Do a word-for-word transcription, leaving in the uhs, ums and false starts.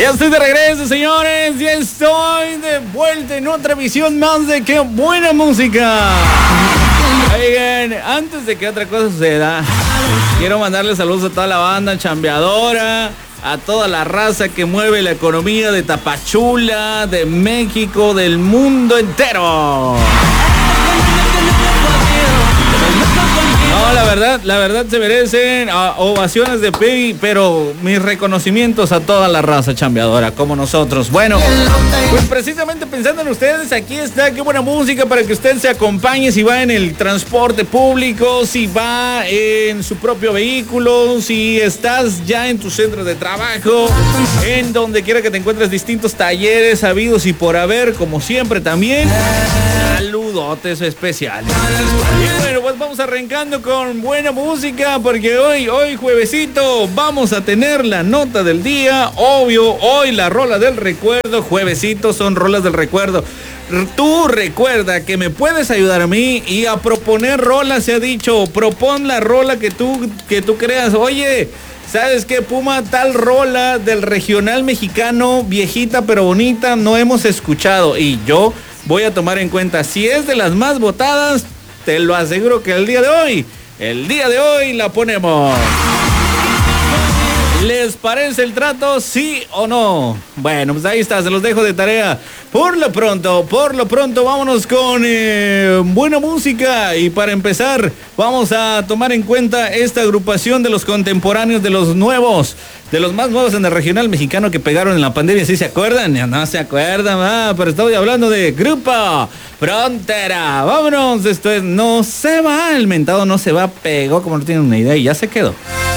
Ya estoy de regreso, señores. Ya estoy de vuelta en otra visión más de Qué Buena Música. Oigan, antes de que otra cosa suceda, quiero mandarle saludos a toda la banda chambeadora, a toda la raza que mueve la economía de Tapachula, de México, del mundo entero. No, la verdad, la verdad se merecen uh, ovaciones de pie, pero mis reconocimientos a toda la raza chambeadora, como nosotros. Bueno, pues precisamente pensando en ustedes, aquí está Qué Buena Música para que usted se acompañe si va en el transporte público, si va en su propio vehículo, si estás ya en tu centro de trabajo, en donde quiera que te encuentres, distintos talleres habidos y por haber, como siempre también. Saludotes especiales. Y bueno, pues vamos arrancando con buena música, porque hoy, hoy juevesito, vamos a tener la nota del día. Obvio, hoy la rola del recuerdo. Juevesito son rolas del recuerdo. Tú recuerda que me puedes ayudar a mí y a proponer rolas. Se ha dicho, propon la rola que tú, que tú creas. Oye, ¿sabes qué, Puma? Tal rola del regional mexicano, viejita pero bonita, no hemos escuchado. Y yo voy a tomar en cuenta, si es de las más votadas, te lo aseguro que el día de hoy, el día de hoy la ponemos. ¿Les parece el trato? ¿Sí o no? Bueno, pues ahí está, se los dejo de tarea. Por lo pronto, por lo pronto, vámonos con eh, buena música. Y para empezar, vamos a tomar en cuenta esta agrupación de los contemporáneos, de los nuevos, de los más nuevos en el regional mexicano que pegaron en la pandemia. ¿Sí se acuerdan? No se acuerdan, ah, pero estoy hablando de Grupo Frontera. Vámonos, esto es No Se Va, el mentado No Se Va, pegó como no tienen una idea y ya se quedó.